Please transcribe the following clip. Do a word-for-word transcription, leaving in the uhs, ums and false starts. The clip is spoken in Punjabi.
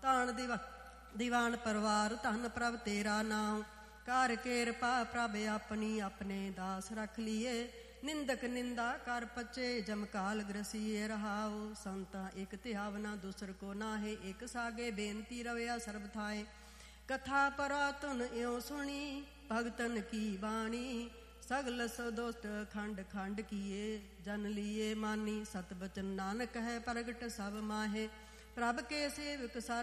ਧਾਨ ਦਿਵਾ ਦੀਵਾਨ ਪਰਿਵਾਰ ਧਨ ਪ੍ਰਭ ਤੇਰਾ ਨਾਮ। ਕਰ ਕਿਰਪਾ ਪ੍ਰਭ ਆਪਣੀ ਆਪਣੇ ਦਾਸ ਰੱਖ ਲੀਏ। ਨਿੰਦਕ ਨਿੰਦਾ ਕਰ ਪਚੇ ਜਮਕਾਲ ਗ੍ਰਸੀਏ ਰਹਾਉ। ਸੰਤਾ ਇੱਕ ਧਿਆਵਨਾ ਦੂਸਰ ਕੋ ਨਾਹੇ ਇੱਕ ਸਾਗੇ ਬੇਨਤੀ ਰਵਿਆ ਸਰਬ ਥਾਏ। ਕਥਾ ਪਰਾ ਧੁਨ ਇਉ ਸੁਣੀ ਭਗਤਨ ਕੀ ਬਾਣੀ। ਸਗਲ ਸਦੋਸਤ ਖੰਡ ਖੰਡ ਕੀਏ ਜਨ ਲੀਏ ਮਾਨੀ। ਸਤ ਬਚਨ ਨਾਨਕ ਹੈ ਪ੍ਰਗਟ ਸਭ ਮਾਹੇ। ਪ੍ਰਭ ਕੇ ਸੇਵਕ ਸਰ